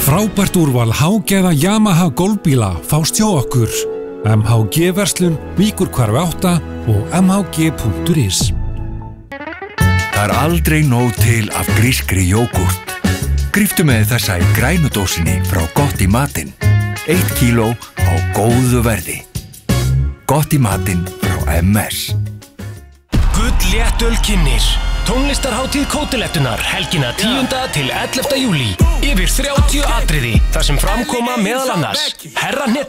Frábært úrval hágæða Yamaha golfbíla fást hjá okkur. MHG-verslun, Víkurhvarfi 8 og mhg.is. Það aldrei nóg til af grískri jógúrt. Gríptu með þessa í grænudósinni frá Gott í matinn. 1 kíló á góðu verði. Gott í matinn frá MS. Gull léttöl kynnir. Tónlistarhátíð Kótilettunar helgina 10. til 11. júlí. Yfir 30 atriði þar sem framkoma meðal annars Herra Hnetur